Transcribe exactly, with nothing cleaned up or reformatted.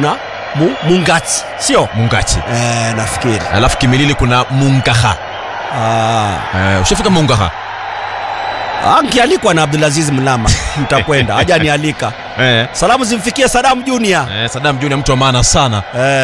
kuna mu, Mungati, sio? Mungati. Eh, nafikiri. Alafu Kimilili kuna Mungaha. Ah. Eh, ushafika Mungaha? Angialikwa na Abdulaziz Mlama mtakwenda. Haja nialika. Eh. Salamu zimfikie Saddam Junior. Eh, Saddam Junior mtu wa maana sana. Eh.